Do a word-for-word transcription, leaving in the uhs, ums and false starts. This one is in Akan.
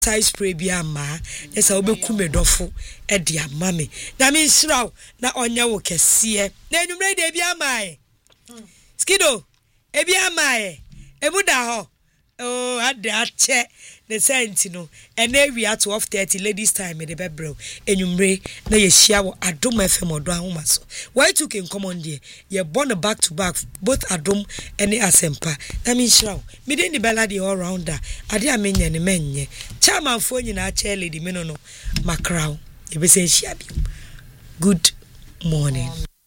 size spray bi ama esa obeku medofo e de ama me na me nsiraw na onya wo kese na enumre de bi ama e skido e bi ama e ebuda ho oh ada che the senti no and we at twelve thirty ladies time me the bebro enumre na ye hia wo Adom F M odo ahoma so why took in common there ye born back to back both Adom and Asempa na me nsiraw me dey ni bella the all rounder ade amenya ne menye chairman fo nyina chair lady me no no makraw e be say hia bi good morning.